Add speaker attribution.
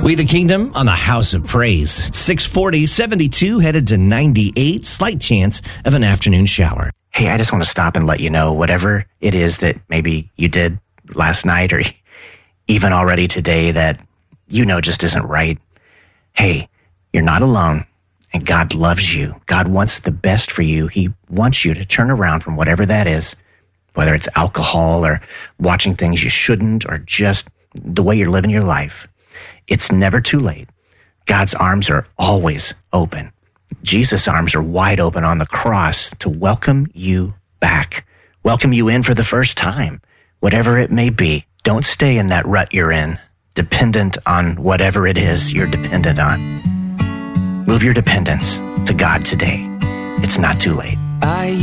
Speaker 1: We the Kingdom on the House of Praise. It's 640, 72, headed to 98. Slight chance of an afternoon shower.
Speaker 2: Hey, I just want to stop and let you know whatever it is that maybe you did last night or even already today that you know just isn't right. Hey, you're not alone, and God loves you. God wants the best for you. He wants you to turn around from whatever that is, whether it's alcohol or watching things you shouldn't or just the way you're living your life. It's never too late. God's arms are always open. Jesus' arms are wide open on the cross to welcome you back, welcome you in for the first time, whatever it may be. Don't stay in that rut you're in, dependent on whatever it is you're dependent on. Move your dependence to God today. It's not too late.